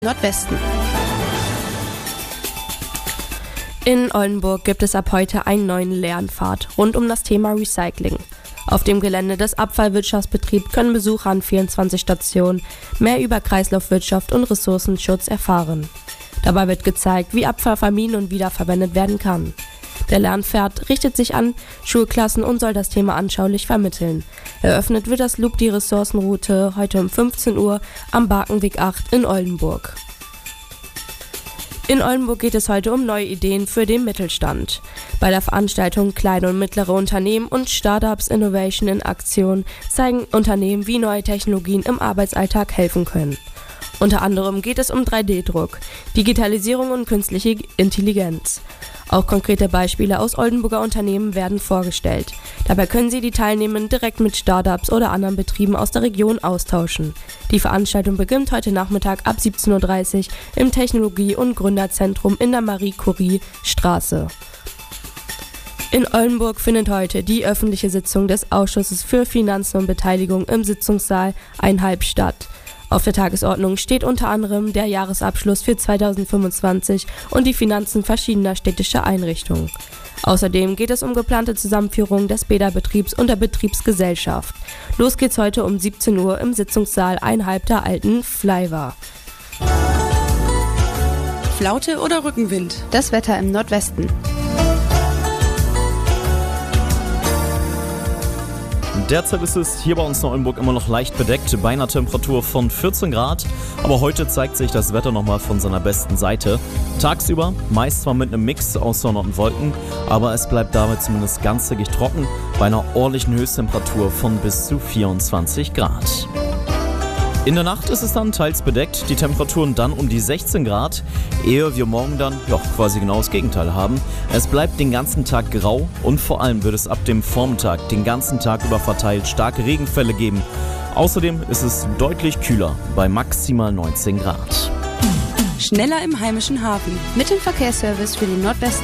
Nordwesten. In Oldenburg gibt es ab heute einen neuen Lernpfad rund um das Thema Recycling. Auf dem Gelände des Abfallwirtschaftsbetriebs können Besucher an 24 Stationen mehr über Kreislaufwirtschaft und Ressourcenschutz erfahren. Dabei wird gezeigt, wie Abfall vermieden und wiederverwendet werden kann. Der Lernpfad richtet sich an Schulklassen und soll das Thema anschaulich vermitteln. Eröffnet wird das Loop die Ressourcenroute heute um 15 Uhr am Barkenweg 8 in Oldenburg. In Oldenburg geht es heute um neue Ideen für den Mittelstand. Bei der Veranstaltung Kleine und mittlere Unternehmen und Startups Innovation in Aktion zeigen Unternehmen, wie neue Technologien im Arbeitsalltag helfen können. Unter anderem geht es um 3D-Druck, Digitalisierung und künstliche Intelligenz. Auch konkrete Beispiele aus Oldenburger Unternehmen werden vorgestellt. Dabei können Sie die Teilnehmenden direkt mit Startups oder anderen Betrieben aus der Region austauschen. Die Veranstaltung beginnt heute Nachmittag ab 17.30 Uhr im Technologie- und Gründerzentrum in der Marie-Curie-Straße. In Oldenburg findet heute die öffentliche Sitzung des Ausschusses für Finanzen und Beteiligung im Sitzungssaal 1 statt. Auf der Tagesordnung steht unter anderem der Jahresabschluss für 2025 und die Finanzen verschiedener städtischer Einrichtungen. Außerdem geht es um geplante Zusammenführung des Bäderbetriebs und der Betriebsgesellschaft. Los geht's heute um 17 Uhr im Sitzungssaal 1 der alten Fleiwa. Flaute oder Rückenwind? Das Wetter im Nordwesten. Derzeit ist es hier bei uns in Oldenburg immer noch leicht bedeckt, bei einer Temperatur von 14 Grad. Aber heute zeigt sich das Wetter nochmal von seiner besten Seite. Tagsüber meist zwar mit einem Mix aus Sonne und Wolken, aber es bleibt dabei zumindest ganztägig trocken, bei einer ordentlichen Höchsttemperatur von bis zu 24 Grad. In der Nacht ist es dann teils bedeckt, die Temperaturen dann um die 16 Grad, ehe wir morgen dann quasi genau das Gegenteil haben. Es bleibt den ganzen Tag grau und vor allem wird es ab dem Vormittag den ganzen Tag über verteilt starke Regenfälle geben. Außerdem ist es deutlich kühler bei maximal 19 Grad. Schneller im heimischen Hafen. Mit dem Verkehrsservice für den Nordwesten.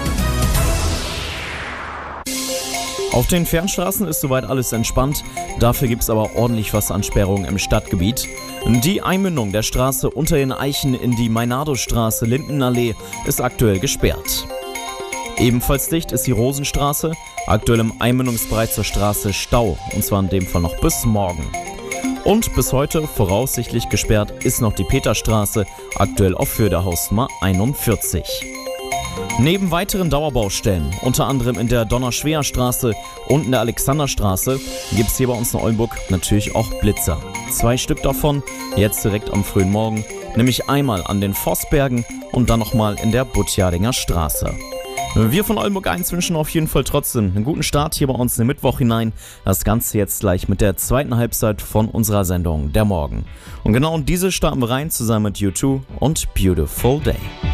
Auf den Fernstraßen ist soweit alles entspannt, dafür gibt es aber ordentlich was an Sperrungen im Stadtgebiet. Die Einmündung der Straße unter den Eichen in die Meinado-Straße, Lindenallee, ist aktuell gesperrt. Ebenfalls dicht ist die Rosenstraße, aktuell im Einmündungsbereich zur Straße Stau, und zwar in dem Fall noch bis morgen. Und bis heute voraussichtlich gesperrt ist noch die Peterstraße, aktuell auf Höhe der Hausnummer 41. Neben weiteren Dauerbaustellen, unter anderem in der Donnerschwer-Straße und in der Alexanderstraße, gibt es hier bei uns in Oldenburg natürlich auch Blitzer. 2 Stück davon, jetzt direkt am frühen Morgen, nämlich einmal an den Vossbergen und dann nochmal in der Butjadinger Straße. Wir von Oldenburg 1 wünschen auf jeden Fall trotzdem einen guten Start hier bei uns in den Mittwoch hinein. Das Ganze jetzt gleich mit der zweiten Halbzeit von unserer Sendung Der Morgen. Und genau diese starten wir rein zusammen mit U2 und Beautiful Day.